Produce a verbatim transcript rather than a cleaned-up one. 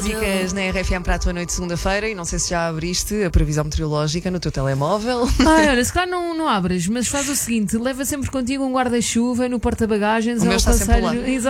Dicas na R F M para a tua noite de segunda-feira e não sei se já abriste a previsão meteorológica no teu telemóvel. Ai, olha, se calhar não, não abres, mas faz o seguinte: leva sempre contigo um guarda-chuva no porta-bagagens. O meu está sempre lá. Exato.